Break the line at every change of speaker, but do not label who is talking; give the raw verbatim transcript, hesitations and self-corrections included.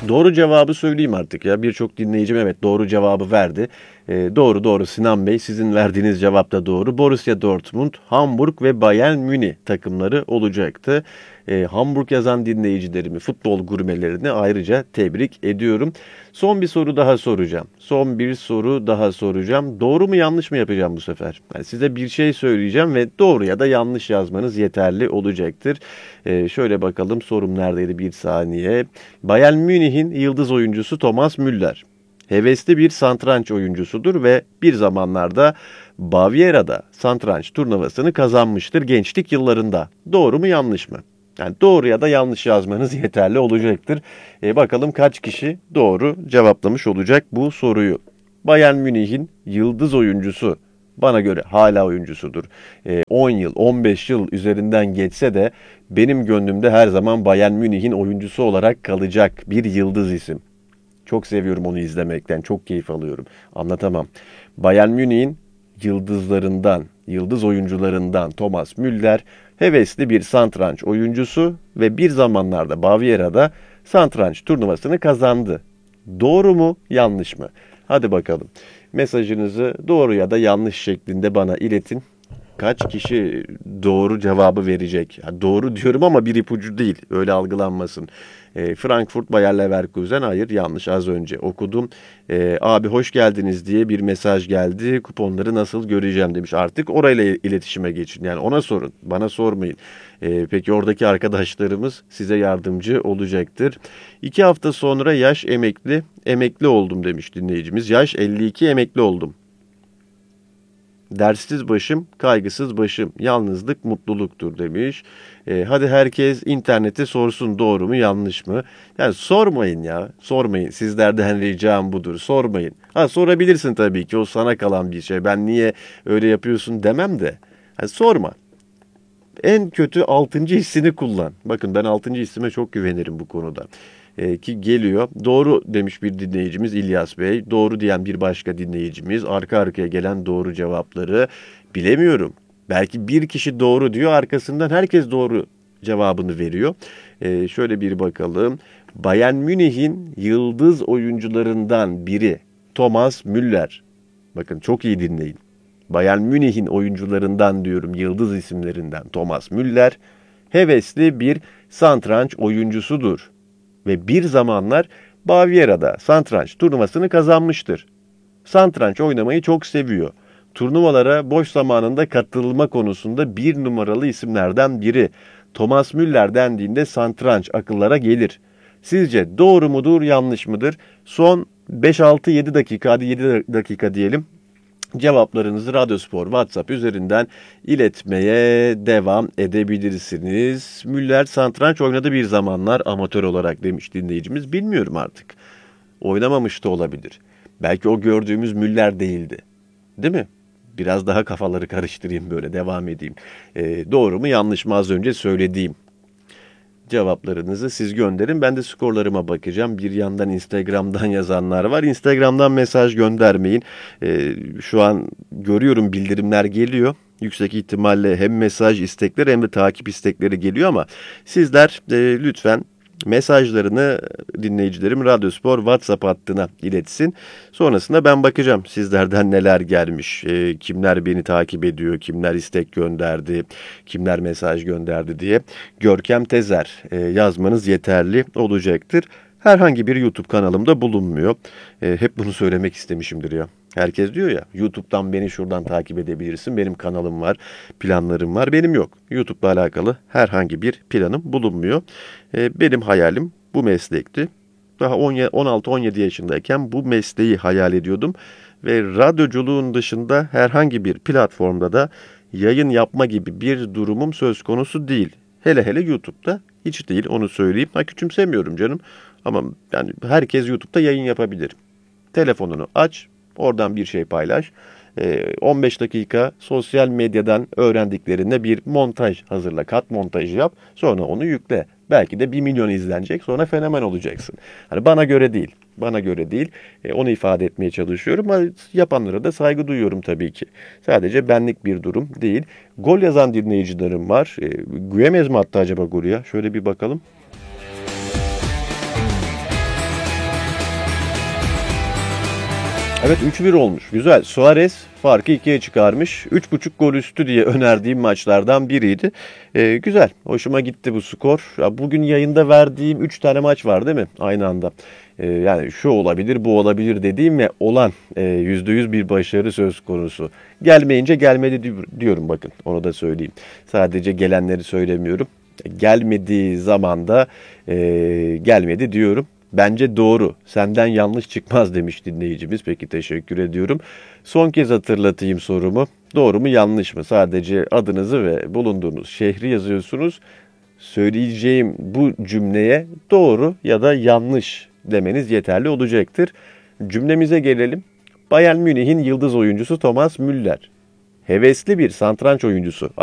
Doğru cevabı söyleyeyim artık ya. Birçok dinleyicim evet doğru cevabı verdi. Ee, doğru doğru Sinan Bey, sizin verdiğiniz cevap da doğru. Borussia Dortmund, Hamburg ve Bayern Münih takımları olacaktı. Ee, Hamburg yazan dinleyicilerimi, futbol gurmelerini ayrıca tebrik ediyorum. Son bir soru daha soracağım. Son bir soru daha soracağım. Doğru mu yanlış mı yapacağım bu sefer? Yani size bir şey söyleyeceğim ve doğru ya da yanlış yazmanız yeterli olacaktır. Ee, şöyle bakalım, sorum neredeydi, bir saniye. Bayern Münih'in yıldız oyuncusu Thomas Müller hevesli bir satranç oyuncusudur ve bir zamanlarda Baviera'da satranç turnuvasını kazanmıştır gençlik yıllarında. Doğru mu yanlış mı? Yani doğru ya da yanlış yazmanız yeterli olacaktır. E bakalım kaç kişi doğru cevaplamış olacak bu soruyu. Bayern Münih'in yıldız oyuncusu, bana göre hala oyuncusudur. E, on yıl, on beş yıl üzerinden geçse de benim gönlümde her zaman Bayern Münih'in oyuncusu olarak kalacak bir yıldız isim. Çok seviyorum onu izlemekten, çok keyif alıyorum. Anlatamam. Bayern Münih'in yıldızlarından, yıldız oyuncularından Thomas Müller hevesli bir satranç oyuncusu ve bir zamanlarda Baviera'da satranç turnuvasını kazandı. Doğru mu, yanlış mı? Hadi bakalım. Mesajınızı doğru ya da yanlış şeklinde bana iletin. Kaç kişi doğru cevabı verecek? Ya doğru diyorum ama bir ipucu değil. Öyle algılanmasın. E, Frankfurt Bayer Leverkusen, hayır, yanlış, az önce okudum. E, abi hoş geldiniz diye bir mesaj geldi. Kuponları nasıl göreceğim demiş. Artık orayla iletişime geçin. Yani ona sorun. Bana sormayın. E, peki oradaki arkadaşlarımız size yardımcı olacaktır. İki hafta sonra yaş emekli, emekli oldum demiş dinleyicimiz. Yaş elli iki, emekli oldum. Derssiz başım, kaygısız başım. Yalnızlık mutluluktur demiş. E, hadi herkes internete sorsun, doğru mu yanlış mı? Yani sormayın ya. Sormayın. Sizlerden ricam budur. Sormayın. Ha, sorabilirsin tabii ki. O sana kalan bir şey. Ben niye öyle yapıyorsun demem de. Yani sorma. En kötü altıncı hissini kullan. Bakın ben altıncı hissime çok güvenirim bu konuda. Ee, ki geliyor. Doğru demiş bir dinleyicimiz İlyas Bey. Doğru diyen bir başka dinleyicimiz. Arka arkaya gelen doğru cevapları bilemiyorum. Belki bir kişi doğru diyor, arkasından herkes doğru cevabını veriyor. Ee, şöyle bir bakalım. Bayern Münih'in yıldız oyuncularından biri Thomas Müller. Bakın çok iyi dinleyin. Bayern Münih'in oyuncularından diyorum, yıldız isimlerinden Thomas Müller hevesli bir satranç oyuncusudur ve bir zamanlar Baviera'da satranç turnuvasını kazanmıştır. Satranç oynamayı çok seviyor. Turnuvalara boş zamanında katılma konusunda bir numaralı isimlerden biri. Thomas Müller dendiğinde satranç akıllara gelir. Sizce doğru mudur, yanlış mıdır? Son beş altı yedi dakika, hadi yedi dakika diyelim. Cevaplarınızı Radyospor WhatsApp üzerinden iletmeye devam edebilirsiniz. Müller satranç oynadı bir zamanlar amatör olarak demiş dinleyicimiz. Bilmiyorum artık. Oynamamış da olabilir. Belki o gördüğümüz Müller değildi. Değil mi? Biraz daha kafaları karıştırayım, böyle devam edeyim. Ee, doğru mu yanlış mı az önce söylediğim? Cevaplarınızı siz gönderin. Ben de skorlarıma bakacağım. Bir yandan Instagram'dan yazanlar var. Instagram'dan mesaj göndermeyin. Ee, şu an görüyorum, bildirimler geliyor. Yüksek ihtimalle hem mesaj istekleri hem de takip istekleri geliyor ama sizler e, lütfen mesajlarını dinleyicilerim Radyospor WhatsApp hattına iletsin. Sonrasında ben bakacağım sizlerden neler gelmiş, e, kimler beni takip ediyor, kimler istek gönderdi, kimler mesaj gönderdi diye. Görkem Tezer e, yazmanız yeterli olacaktır. Herhangi bir YouTube kanalımda bulunmuyor. E, hep bunu söylemek istemişimdir ya. Herkes diyor ya, YouTube'dan beni şuradan takip edebilirsin. Benim kanalım var, planlarım var. Benim yok. YouTube'la alakalı herhangi bir planım bulunmuyor. E, benim hayalim bu meslekti. Daha on altı on yedi yaşındayken bu mesleği hayal ediyordum. Ve radyoculuğun dışında herhangi bir platformda da yayın yapma gibi bir durumum söz konusu değil. Hele hele YouTube'da hiç değil, onu söyleyeyim. Ha, küçümsemiyorum canım. Ama yani herkes YouTube'da yayın yapabilir. Telefonunu aç, oradan bir şey paylaş. on beş dakika sosyal medyadan öğrendiklerinde bir montaj hazırla, kat montajı yap, sonra onu yükle. Belki de bir milyon izlenecek, sonra fenomen olacaksın. Hani bana göre değil, bana göre değil. E, onu ifade etmeye çalışıyorum ama yapanlara da saygı duyuyorum tabii ki. Sadece benlik bir durum değil. Gol yazan dinleyicilerim var. E, Güyemez mi attı acaba golü ya? Şöyle bir bakalım. Evet, üç bir olmuş. Güzel. Suarez farkı ikiye çıkarmış. üç buçuk gol üstü diye önerdiğim maçlardan biriydi. Ee, güzel. Hoşuma gitti bu skor. Ya bugün yayında verdiğim üç tane maç var değil mi? Aynı anda. Ee, yani şu olabilir, bu olabilir dediğim ve olan e, yüzde yüz bir başarı söz konusu. Gelmeyince gelmedi di- diyorum bakın. Onu da söyleyeyim. Sadece gelenleri söylemiyorum. Gelmediği zaman da e, gelmedi diyorum. Bence doğru. Senden yanlış çıkmaz demiş dinleyicimiz. Peki, teşekkür ediyorum. Son kez hatırlatayım sorumu. Doğru mu yanlış mı? Sadece adınızı ve bulunduğunuz şehri yazıyorsunuz. Söyleyeceğim bu cümleye doğru ya da yanlış demeniz yeterli olacaktır. Cümlemize gelelim. Bayern Münih'in yıldız oyuncusu Thomas Müller. Hevesli bir satranç oyuncusu.